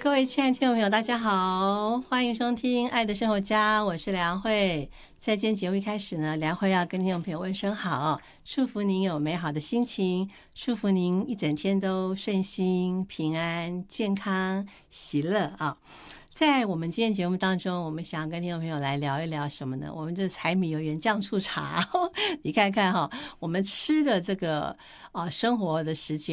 各位亲爱的听众朋友，大家好，欢迎收听《爱的生活家》，我是梁慧。在今天节目一开始呢，梁慧要跟听众朋友问声好，祝福您有美好的心情，祝福您一整天都顺心、平安、健康、喜乐啊！在我们今天节目当中，我们想跟听众朋友来聊一聊什么呢？我们这柴米油盐酱醋茶，你看看哈，我们吃的这个生活的时间